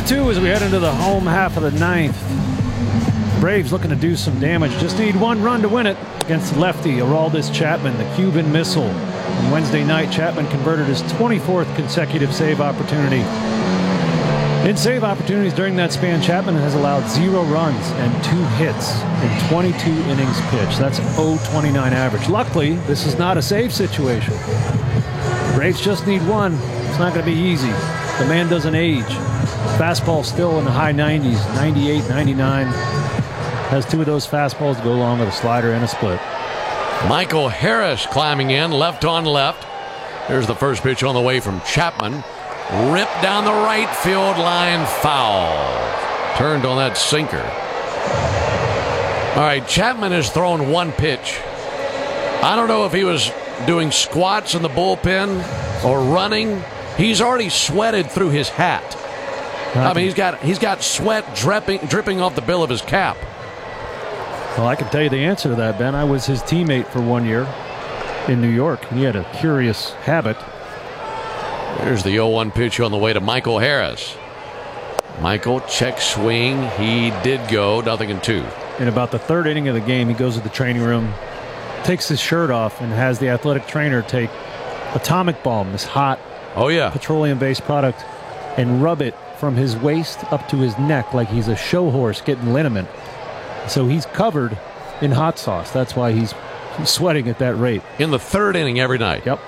2-2 as we head into the home half of the ninth. Braves looking to do some damage. Just need one run to win it against lefty Aroldis Chapman, the Cuban missile. On Wednesday night, Chapman converted his 24th consecutive save opportunity. In save opportunities during that span, Chapman has allowed 0 runs and 2 hits in 22 innings pitched. That's .029 average. Luckily, this is not a save situation. Braves just need one. It's not going to be easy. The man doesn't age. Fastball still in the high 90s, 98, 99. Has 2 of those fastballs to go along with a slider and a split. Michael Harris climbing in, left on left. Here's the first pitch on the way from Chapman. Ripped down the right field line, foul. Turned on that sinker. All right, Chapman has thrown 1 pitch. I don't know if he was doing squats in the bullpen or running. He's already sweated through his hat. I mean, he's got sweat dripping off the bill of his cap. Well, I can tell you the answer to that, Ben. I was his teammate for 1 year in New York, and he had a curious habit. There's the 0-1 pitch on the way to Michael Harris. Michael, check swing. He did go, 0-2. In about the 3rd inning of the game, he goes to the training room, takes his shirt off, and has the athletic trainer take Atomic Balm, this hot petroleum-based product, and rub it from his waist up to his neck like he's a show horse getting liniment. So he's covered in hot sauce. That's why he's sweating at that rate. In the 3rd inning every night. Yep.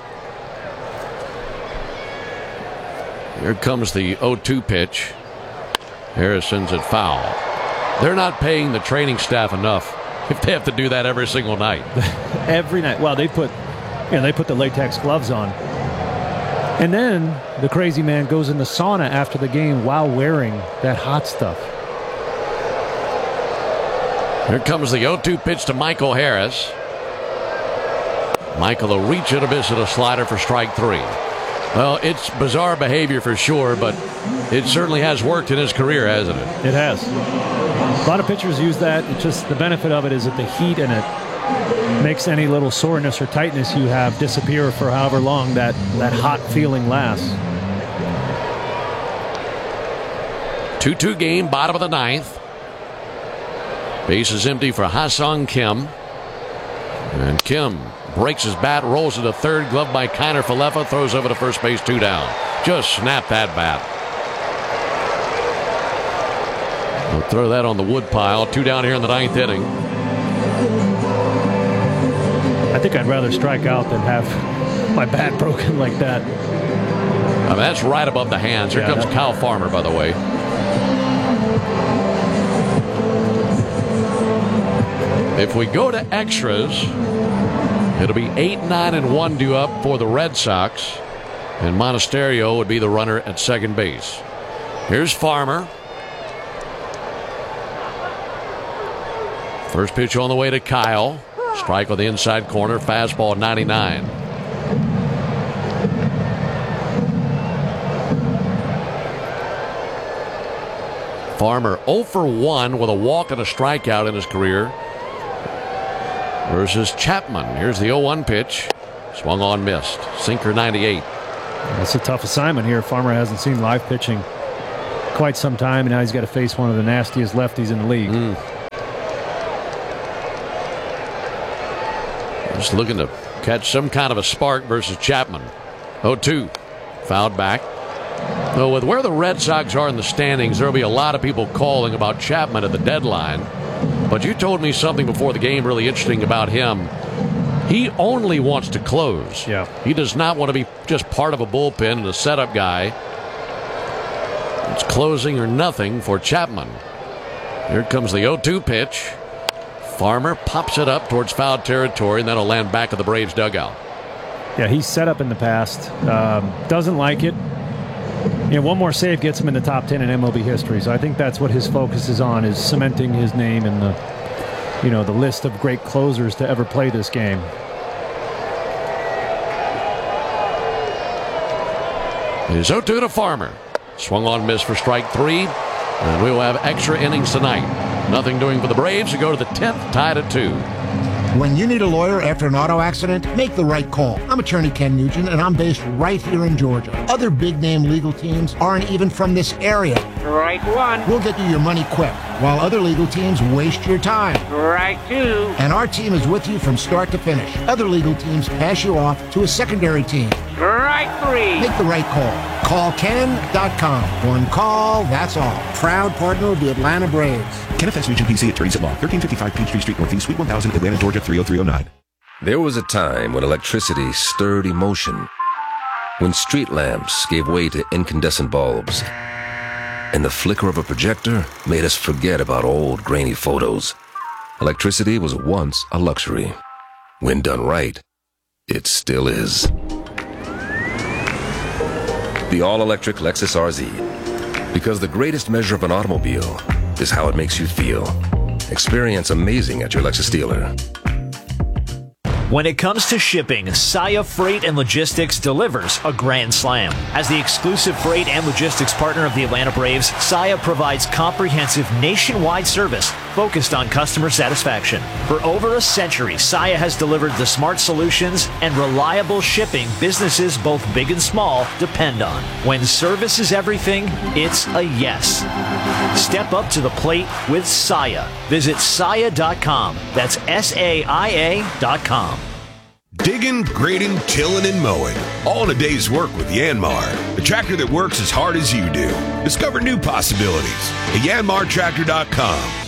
Here comes the 0-2 pitch. Harris sends it foul. They're not paying the training staff enough if they have to do that every single night. Every night. Well, they put the latex gloves on. And then the crazy man goes in the sauna after the game while wearing that hot stuff. Here comes the 0-2 pitch to Michael Harris. Michael will reach and a miss at a slider for strike 3. Well, it's bizarre behavior for sure, but it certainly has worked in his career, hasn't it? It has. A lot of pitchers use that. It's just the benefit of it is that the heat in it makes any little soreness or tightness you have disappear for however long that hot feeling lasts. 2-2 game, bottom of the 9th. Base is empty for Ha-Seong Kim. And Kim breaks his bat, rolls to third, gloved by Kiner Falefa, throws over to first base, 2 down. Just snap that bat. We'll throw that on the wood pile. 2 down here in the 9th inning. I think I'd rather strike out than have my bat broken like that. I mean, that's right above the hands. Here comes Kyle Farmer, by the way. If we go to extras, it'll be 8-9-1 due up for the Red Sox, and Monasterio would be the runner at second base. Here's Farmer. First pitch on the way to Kyle. Strike on the inside corner. Fastball 99. Farmer 0 for 1 with a walk and a strikeout in his career. Versus Chapman. Here's the 0-1 pitch. Swung on, missed. Sinker 98. That's a tough assignment here. Farmer hasn't seen live pitching quite some time, and now he's got to face one of the nastiest lefties in the league. Just looking to catch some kind of a spark versus Chapman. 0-2. Fouled back. Though with where the Red Sox are in the standings, there will be a lot of people calling about Chapman at the deadline. But you told me something before the game really interesting about him. He only wants to close. Yeah. He does not want to be just part of a bullpen and a setup guy. It's closing or nothing for Chapman. Here comes the 0-2 pitch. Farmer pops it up towards foul territory, and that'll land back at the Braves dugout. Yeah, he's set up in the past. Doesn't like it. You know, one more save gets him in the top 10 in MLB history. So I think that's what his focus is on, is cementing his name in the list of great closers to ever play this game. It's 0-2 to Farmer. Swung on, miss for strike 3. And we will have extra innings tonight. Nothing doing for the Braves to go to the 10th, tied at 2. When you need a lawyer after an auto accident, make the right call. I'm attorney Ken Nugent, and I'm based right here in Georgia. Other big-name legal teams aren't even from this area. Strike one. We'll get you your money quick, while other legal teams waste your time. Strike two. And our team is with you from start to finish. Other legal teams pass you off to a secondary team. Strike three. Make the right call. Call Ken.com. One call, that's all. Proud partner of the Atlanta Braves. Ken FS Region PC, attorneys at law, 1355 Peachtree Street Northeast, Suite 1000, Atlanta, Georgia, 30309. There was a time when electricity stirred emotion, when street lamps gave way to incandescent bulbs, and the flicker of a projector made us forget about old grainy photos. Electricity was once a luxury. When done right, it still is. The all-electric Lexus RZ. Because the greatest measure of an automobile is how it makes you feel. Experience amazing at your Lexus dealer. When it comes to shipping, Saia Freight and Logistics delivers a grand slam. As the exclusive freight and logistics partner of the Atlanta Braves, Saia provides comprehensive nationwide service focused on customer satisfaction. For over a century, Saia has delivered the smart solutions and reliable shipping businesses both big and small depend on. When service is everything, it's a yes. Step up to the plate with Saia. Visit Saia.com. That's SAIA.com. Digging, grading, tilling, and mowing. All in a day's work with Yanmar, the tractor that works as hard as you do. Discover new possibilities at yanmartractor.com.